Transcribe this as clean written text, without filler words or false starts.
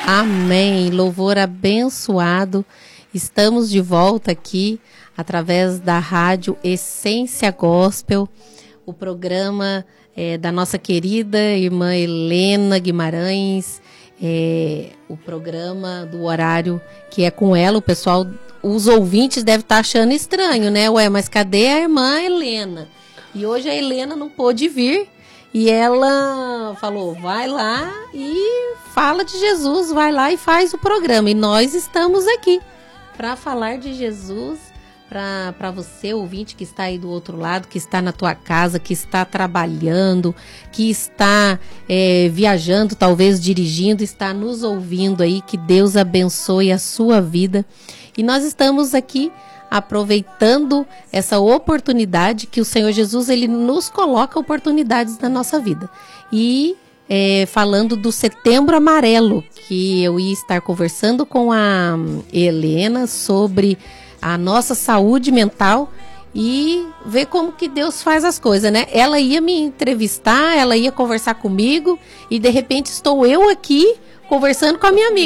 Amém. Louvor abençoado. Estamos de volta aqui através da rádio Essência Gospel, o programa da nossa querida irmã Helena Guimarães, o programa do horário que é com ela. O pessoal, os ouvintes devem estar achando estranho, né? Ué, mas cadê a irmã Helena? E hoje a Helena não pôde vir e ela falou, vai lá e fala de Jesus, vai lá e faz o programa. E nós estamos aqui para falar de Jesus, para você, ouvinte, que está aí do outro lado, que está na tua casa, que está trabalhando, que está viajando, talvez dirigindo, está nos ouvindo aí. Que Deus abençoe a sua vida. E nós estamos aqui aproveitando essa oportunidade que o Senhor Jesus, ele nos coloca oportunidades na nossa vida. E falando do Setembro Amarelo, que eu ia estar conversando com a Helena sobre a nossa saúde mental e ver como que Deus faz as coisas, né? Ela ia me entrevistar, ela ia conversar comigo e de repente estou eu aqui conversando com a minha amiga.